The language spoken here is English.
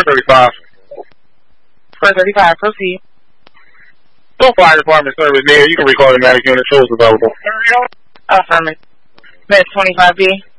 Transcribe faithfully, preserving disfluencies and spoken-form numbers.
thirty-five. Square thirty-five, proceed. No fire department service near. You can recall the medic unit. Shows available. Affirmative. Med twenty-five B.